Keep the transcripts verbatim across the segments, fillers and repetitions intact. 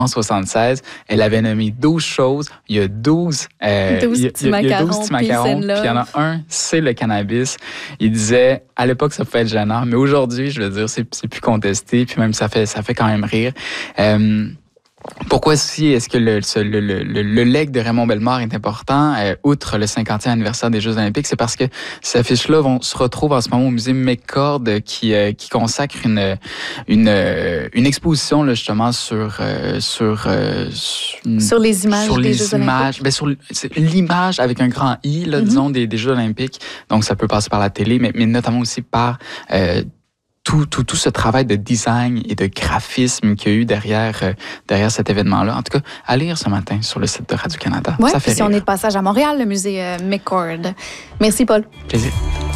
En soixante-seize, elle avait nommé douze choses. Il y a douze, euh, douze il y a, petits il y a macarons, douze petits macarons, puis il y en a un, c'est le cannabis. Il disait, à l'époque, ça pouvait être gênant, mais aujourd'hui, je veux dire, c'est, c'est plus contesté, puis même ça fait, ça fait quand même rire. Euh, Pourquoi aussi est-ce que le, le, le, le, le legs de Raymond Bellemare est important, euh, outre le cinquantième anniversaire des Jeux olympiques? C'est parce que ces affiches-là vont, se retrouvent en ce moment au musée McCord qui, euh, qui consacre une, une, une exposition là, justement sur, euh, sur, euh, sur les images sur des les Jeux images, olympiques. ben sur l'image avec un grand I, là, mm-hmm. disons, des, des Jeux olympiques. Donc, ça peut passer par la télé, mais, mais notamment aussi par... Euh, Tout, tout, tout ce travail de design et de graphisme qu'il y a eu derrière, euh, derrière cet événement-là. En tout cas, à lire ce matin sur le site de Radio-Canada. Oui, ça fait si rire. on est de passage à Montréal, le musée euh, McCord. Merci, Paul. Plaisir.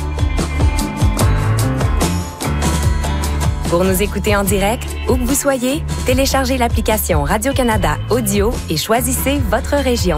Pour nous écouter en direct, où que vous soyez, téléchargez l'application Radio-Canada Audio et choisissez votre région.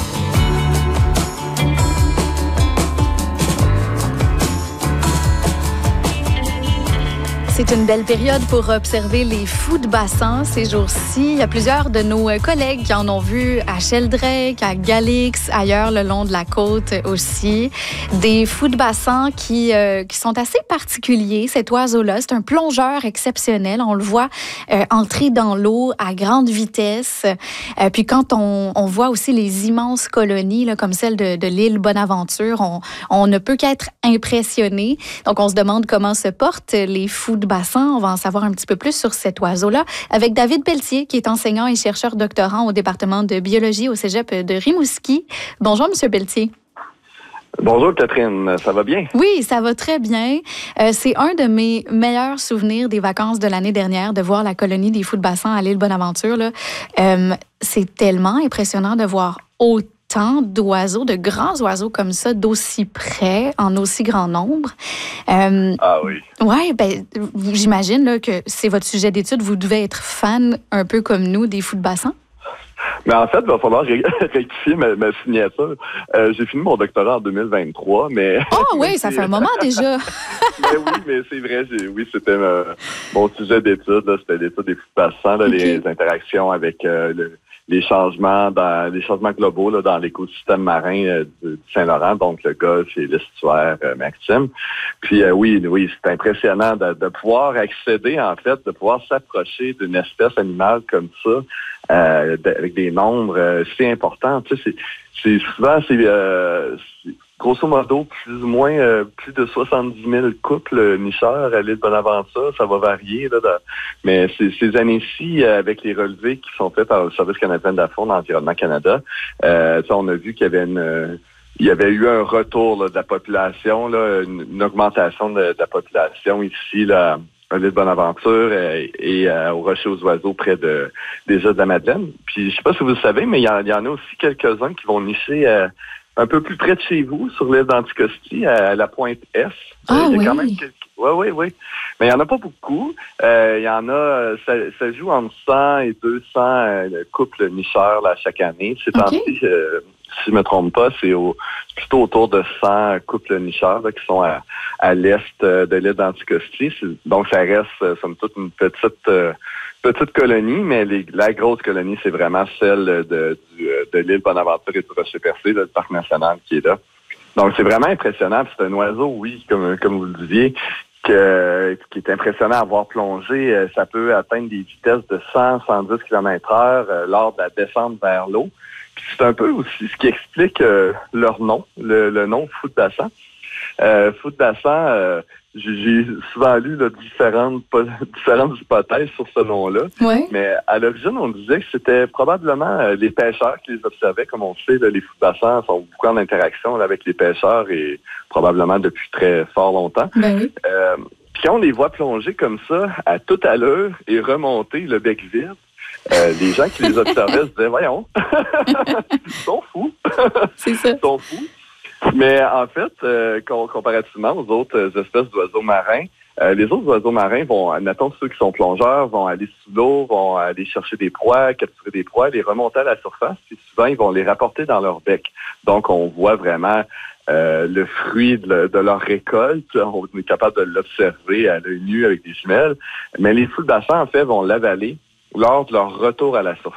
C'est une belle période pour observer les fous de bassin ces jours-ci. Il y a plusieurs de nos collègues qui en ont vu à Sheldrake, à Galix, ailleurs le long de la côte aussi. Des fous de bassin qui, euh, qui sont assez particuliers. Cet oiseau-là, c'est un plongeur exceptionnel. On le voit euh, entrer dans l'eau à grande vitesse. Euh, puis quand on, on voit aussi les immenses colonies, là, comme celle de, de l'île Bonaventure, on, on ne peut qu'être impressionné. Donc on se demande comment se portent les fous de bassin. On va en savoir un petit peu plus sur cet oiseau-là avec David Pelletier, qui est enseignant et chercheur doctorant au département de biologie au cégep de Rimouski. Bonjour, M. Pelletier. Bonjour, Catherine. Ça va bien? Oui, ça va très bien. Euh, c'est un de mes meilleurs souvenirs des vacances de l'année dernière, de voir la colonie des fous de bassin à l'île Bonaventure. Là. Euh, c'est tellement impressionnant de voir autant tant d'oiseaux, de grands oiseaux comme ça, d'aussi près, en aussi grand nombre. Euh, ah oui. Oui, ben, j'imagine là, que c'est votre sujet d'étude. Vous devez être fan, un peu comme nous, des fous de bassin. Mais en fait, il va falloir ré- rectifier ma, ma signature. Euh, j'ai fini mon doctorat en deux mille vingt-trois, mais... Oh oui, ça fait un moment déjà. mais oui, mais c'est vrai, j'ai, oui, c'était euh, mon sujet d'étude, là, c'était l'étude des fous de bassin, là, okay. Les interactions avec euh, le... les changements dans les changements globaux là, dans l'écosystème marin euh, du Saint-Laurent, donc le golfe et l'estuaire euh, maritime. Puis euh, oui, oui, c'est impressionnant de, de pouvoir accéder, en fait, de pouvoir s'approcher d'une espèce animale comme ça, euh, de, avec des nombres euh, si importants. Tu sais, c'est, c'est souvent, c'est, euh, c'est grosso modo, plus ou moins euh, plus de soixante-dix mille couples nicheurs à l'île Bonaventure. Ça va varier, là, de, mais ces, ces années-ci, euh, avec les relevés qui sont faits par le Service canadien de la faune, Environnement Canada, euh, on a vu qu'il y avait une... Euh, il y avait eu un retour là, de la population, là, une, une augmentation de, de la population ici, là, à l'île Bonaventure et, et euh, au Rocher aux Oiseaux près de, des îles de la Madeleine. Puis, je sais pas si vous le savez, mais il y en, il y en a aussi quelques-uns qui vont nicher euh, un peu plus près de chez vous, sur l'île d'Anticosti, à la pointe S. Ah il y a oui? quand même quelques... Oui, oui, oui. Mais il n'y en a pas beaucoup. Euh, il y en a, ça, ça joue entre cent et deux cents euh, couples nicheurs là, chaque année. C'est okay. en euh, si je ne me trompe pas, c'est au, plutôt autour de cent couples nicheurs là, qui sont à, à l'est de l'île d'Anticosti. C'est, donc, ça reste, euh, somme toute, une petite... Euh, petite colonie, mais les, la grosse colonie, c'est vraiment celle de, du, de l'île Bonaventure et du Rocher-Percé, là, le parc national qui est là. Donc, c'est vraiment impressionnant. C'est un oiseau, oui, comme, comme vous le disiez, que, qui est impressionnant à voir plonger. Ça peut atteindre des vitesses de cent à cent dix kilomètres heure euh, lors de la descente vers l'eau. Puis c'est un peu aussi ce qui explique euh, leur nom, le, le nom fou de bassin. Euh, fou de bassin, euh, j'ai souvent lu là, différentes, différentes hypothèses sur ce nom-là. Ouais. Mais à l'origine, on disait que c'était probablement euh, les pêcheurs qui les observaient. Comme on sait, là, les fous de bassin sont beaucoup en interaction là, avec les pêcheurs et probablement depuis très fort longtemps. Ben oui. Euh, puis quand on les voit plonger comme ça, à toute allure et remonter le bec vide, euh, les gens qui les observaient se disaient, voyons, ils sont fous. C'est ça. Ils sont fous. Mais en fait, euh, comparativement aux autres espèces d'oiseaux marins, euh, les autres oiseaux marins vont, admettons ceux qui sont plongeurs, vont aller sous l'eau, vont aller chercher des proies, capturer des proies, les remonter à la surface, puis souvent ils vont les rapporter dans leur bec. Donc on voit vraiment euh, le fruit de, de leur récolte, on est capable de l'observer à l'œil nu avec des jumelles, mais les fous de bassin en fait vont l'avaler lors de leur retour à la surface.